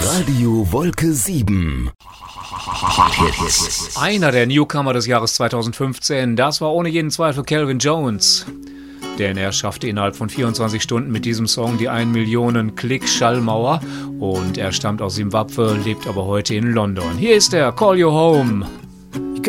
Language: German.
Radio Wolke 7. Einer der Newcomer des Jahres 2015, das war ohne jeden Zweifel Calvin Jones. Denn er schaffte innerhalb von 24 Stunden mit diesem Song die 1 Millionen Klick-Schallmauer. Und er stammt aus Simbabwe, lebt aber heute in London. Hier ist er, Call You Home.